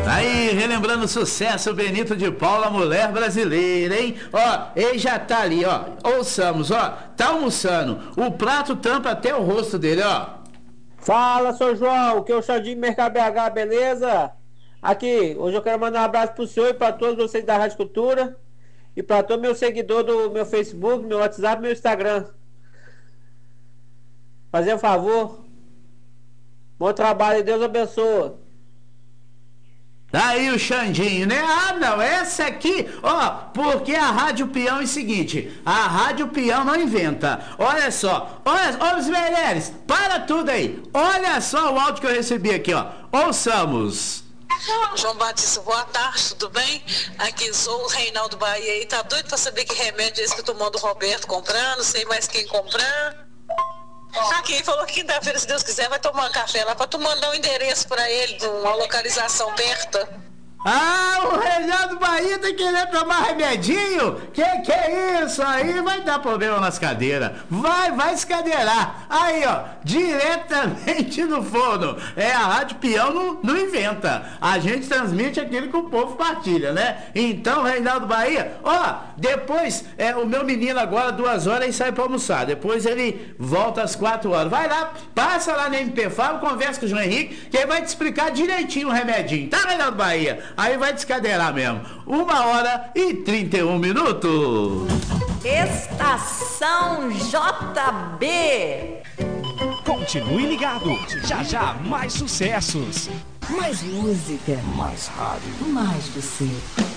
Aí, relembrando o sucesso Benito de Paula, mulher brasileira, hein? Ó, ele já tá ali, ó. Ouçamos, ó. Tá almoçando. O prato tampa até o rosto dele, ó. Fala, seu João, que é o Xandinho Mercado BH, beleza? Aqui, hoje eu quero mandar um abraço pro senhor e pra todos vocês da Rádio Cultura e pra todo meu seguidor do meu Facebook, meu WhatsApp e meu Instagram. Fazer um favor. Bom trabalho e Deus abençoe. Aí o Xandinho, né? Ah, não, essa aqui, ó, porque a Rádio Peão é o seguinte, a Rádio Peão não inventa. Olha só, olha os Meirelles, para tudo aí. Olha só o áudio que eu recebi aqui, ó. Ouçamos. João Batista, boa tarde, tudo bem? Aqui sou o Reinaldo Bahia e tá doido pra saber que remédio é esse que eu tô mandando o Roberto comprando, sei mais quem comprando. Aqui falou que quinta-feira, se Deus quiser, vai tomar um café lá pra tu mandar um endereço pra ele, de uma localização perto. Ah, o Reinaldo Bahia tá querendo tomar remedinho? Que é isso? Aí vai dar problema nas cadeiras. Vai se cadeirar. Aí, ó, diretamente no forno. É, a Rádio Peão não inventa. A gente transmite aquilo que o povo partilha, né? Então, Reinaldo Bahia, ó, depois, o meu menino agora, 2 horas, ele sai pra almoçar. Depois ele volta às 4 horas. Vai lá, passa lá na MP Fábio, conversa com o João Henrique, que ele vai te explicar direitinho o remedinho. Tá, Reinaldo Bahia? Aí vai descadeirar mesmo. 1h31. Estação JB. Continue ligado. Já mais sucessos. Mais música. Mais rádio. Mais você.